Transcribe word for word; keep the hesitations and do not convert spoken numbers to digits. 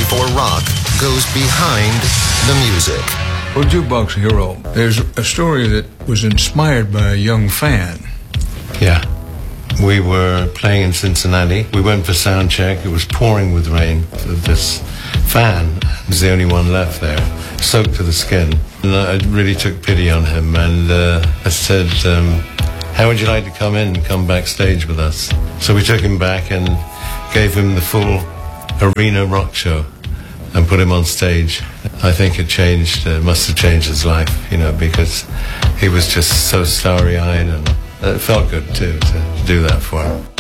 before rock goes behind the music. Well, Jukebox Hero, there's a story that was inspired by a young fan. Yeah. We were playing in Cincinnati. We went for sound check. It was pouring with rain. This fan was the only one left there, soaked to the skin. And I really took pity on him, and uh, I said, um, how would you like to come in and come backstage with us? So we took him back and gave him the full arena rock show and put him on stage. I think it changed, uh, must have changed his life, you know, because he was just so starry-eyed, and it felt good too to do that for him.